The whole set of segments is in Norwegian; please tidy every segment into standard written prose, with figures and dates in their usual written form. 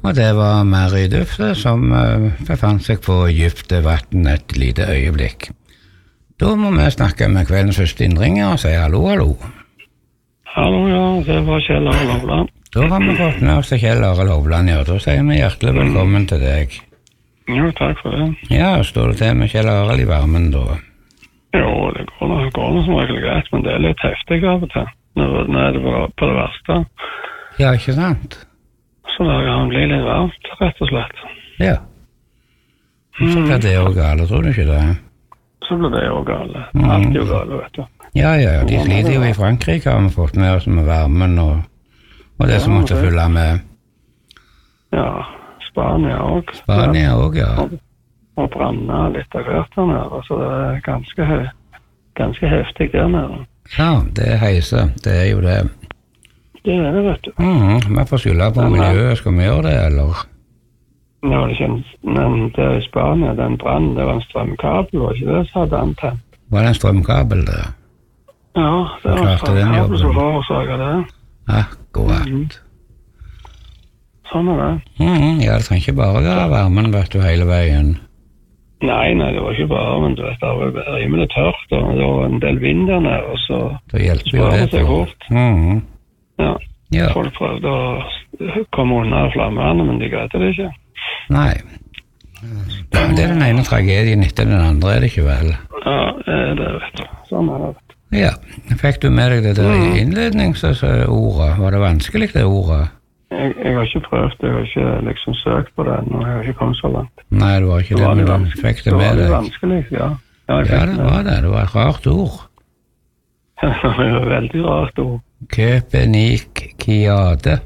Og det var Mary Dufte som befant seg på dypte vann et lite øyeblikk. Da må vi snakke med kveldens første innringer og si hallo, hallo. Hallo, ja, det var Kjell Arild Hovland. Da har vi fått med oss til Kjell Arild Hovland, ja. Da sier vi hjertelig velkommen til deg. Jo, takk for det. Ja, står det til med Kjell Arild i varmen da? Jo, det går noe som regel greit, men det er litt heftig av og til. Når det var på det verste. Ja, ikke sant? Så da kan det bli litt varmt, rett og slett. Ja. Så blir det jo gale, tror du ikke det? Så blir det jo gale. Alt er jo gale, vet du. Ja, de sliter jo i Frankrike, har vi fått med oss med varmen og det som måtte følge med. Ja, Spania også. Spania også, ja. Og branner litt av hvert der nede, så det er ganske heftig der nede. Ja, det er heise, det er jo det. Det er det, vet du. Vi får skylde på miljøet, skal vi gjøre det, eller? Ja, det kjennes, men det i Spania, den brann, det var en strømkabel, var ikke det, så hadde han tent. Var det en strømkabel, det? Ja, det var en strømkabel som forårsaket det. Akkurat. Sånn er det. Ja, det trenger ikke bare være varmen, vet du, hele veien. Nei, det var ikke bare, men du vet, det var rimelig tørt, og det var en del vind der nede, og så sparer det seg fort. Ja, folk prøvde å komme unna flammene, men de greide det ikke. Nei. Det er den ene tragedien etter den andre, er det ikke vel? Ja, det vet du. Sånn er det, vet du. Ja, fikk du med deg det der innledningsordet? Var det vanskelig, det ordet? Jeg har ikke prøvd, jeg har ikke liksom søkt på det, og jeg har ikke kommet så langt. Nei, det var ikke det, men du fikk det med deg. Det var vanskelig, ja. Ja, det var et rart ord. Det var et veldig rart ord. Köpenikiade.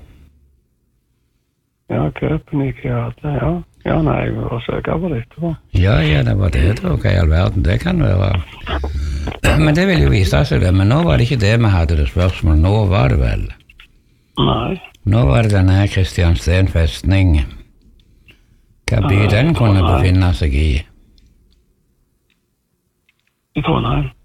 Ja, Köpenikiade, ja. Ja, nei, jeg må søke på det etterpå. Ja, det var det, da. Hva i all verden, det kan være. Men det vil jo vise seg det, men nå var det ikke det vi hadde det spørsmål, nå var det vel? Nei. Nå var det denne her Kristiansten festning. Hva by den kunne befinne seg i? I Trondheim.